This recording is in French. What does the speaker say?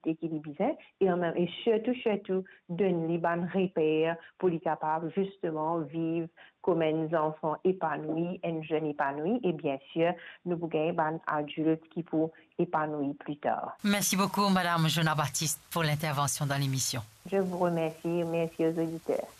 santé qui est bien et surtout donner les bonnes repères pour les capables justement vivre comme un enfant épanoui, un jeune épanoui et bien sûr nous pouvons gagner un adulte qui peut épanouir plus tard. Merci beaucoup Madame Jona Baptiste pour l'intervention dans l'émission. Je vous remercie, merci aux auditeurs.